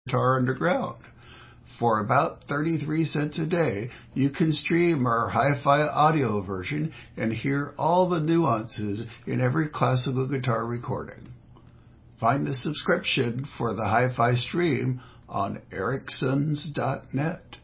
Guitar Underground. For about 33 cents a day, you can stream our hi-fi audio version and hear all the nuances in every classical guitar recording. Find the subscription for the hi-fi stream on ericsons.net.